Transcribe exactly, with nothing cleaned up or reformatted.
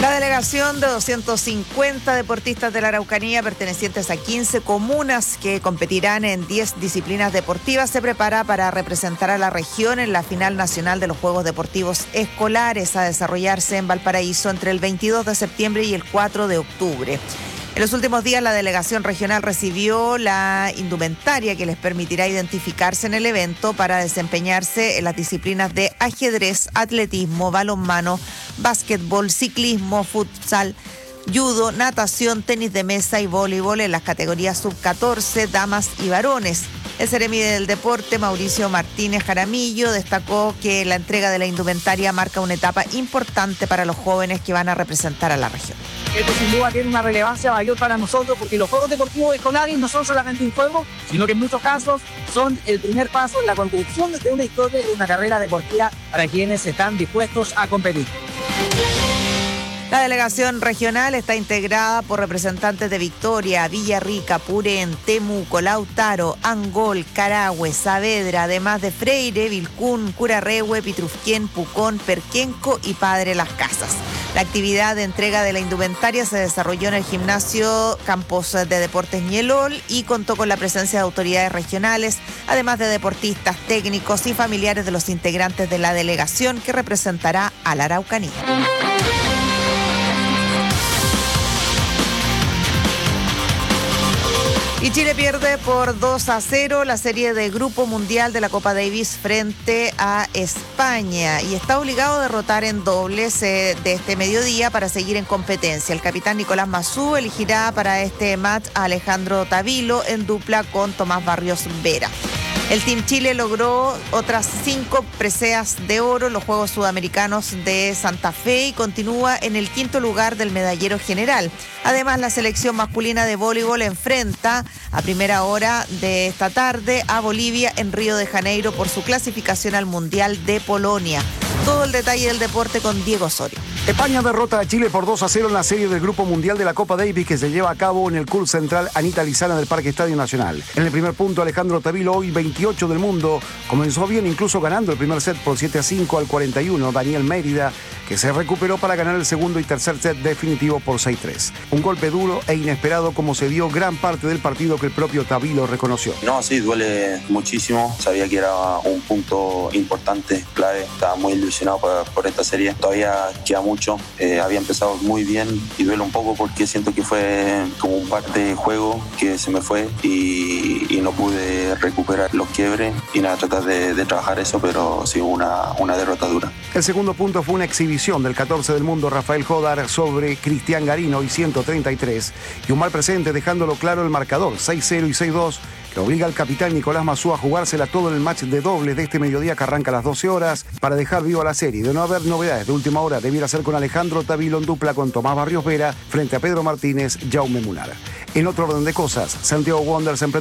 La delegación de doscientos cincuenta deportistas de la Araucanía pertenecientes a quince comunas que competirán en diez disciplinas deportivas se prepara para representar a la región en la final nacional de los Juegos Deportivos Escolares a desarrollarse en Valparaíso entre el veintidós de septiembre y el cuatro de octubre. En los últimos días, la delegación regional recibió la indumentaria que les permitirá identificarse en el evento para desempeñarse en las disciplinas de ajedrez, atletismo, balonmano, básquetbol, ciclismo, futsal, judo, natación, tenis de mesa y voleibol en las categorías sub catorce, damas y varones. El seremi del deporte, Mauricio Martínez Jaramillo, destacó que la entrega de la indumentaria marca una etapa importante para los jóvenes que van a representar a la región. Esto sin duda tiene una relevancia mayor para nosotros porque los Juegos Deportivos Escolares no son solamente un juego, sino que en muchos casos son el primer paso en la construcción de una historia y de una carrera deportiva para quienes están dispuestos a competir. La delegación regional está integrada por representantes de Victoria, Villarrica, Purén, Temuco, Lautaro, Angol, Carahue, Saavedra, además de Freire, Vilcún, Curarrehue, Pitrufquén, Pucón, Perquenco y Padre Las Casas. La actividad de entrega de la indumentaria se desarrolló en el gimnasio Campos de Deportes Ñelol y contó con la presencia de autoridades regionales, además de deportistas, técnicos y familiares de los integrantes de la delegación que representará a la Araucanía. Y Chile pierde por dos a cero la serie de Grupo Mundial de la Copa Davis frente a España y está obligado a derrotar en dobles eh, de este mediodía para seguir en competencia. El capitán Nicolás Massú elegirá para este match a Alejandro Tavilo en dupla con Tomás Barrios Vera. El Team Chile logró otras cinco preseas de oro en los Juegos Sudamericanos de Santa Fe y continúa en el quinto lugar del medallero general. Además, la selección masculina de voleibol enfrenta a primera hora de esta tarde a Bolivia en Río de Janeiro por su clasificación al Mundial de Polonia. Todo el detalle del deporte con Diego Osorio. España derrota a Chile por dos a cero en la serie del Grupo Mundial de la Copa Davis que se lleva a cabo en el Club Central Anita Lizana del Parque Estadio Nacional. En el primer punto, Alejandro Tavilo, hoy veintiocho del mundo, comenzó bien, incluso ganando el primer set por siete a cinco al cuarenta y uno. Daniel Mérida, que se recuperó para ganar el segundo y tercer set definitivo por seis tres. Un golpe duro e inesperado como se dio gran parte del partido que el propio Tavilo reconoció. No, sí, duele muchísimo. Sabía que era un punto importante, clave. Estaba muy ilusionado por, por esta serie. Todavía queda mucho. Eh, había empezado muy bien y duele un poco porque siento que fue como un par de juego que se me fue y, y no pude recuperar los quiebres y nada, tratar de, de trabajar eso, pero sí una, una derrota dura. El segundo punto fue una exhibición del catorce del mundo Rafael Jodar sobre Cristian Garino y ciento treinta y tres y un mal presente dejándolo claro el marcador seis cero y seis dos que obliga al capitán Nicolás Massú a jugársela todo en el match de dobles de este mediodía que arranca a las doce horas para dejar viva la serie. De no haber novedades de última hora, debiera ser con Alejandro Tavilo en dupla con Tomás Barrios Vera frente a Pedro Martínez, Jaume Munar. En otro orden de cosas, Santiago Wanderers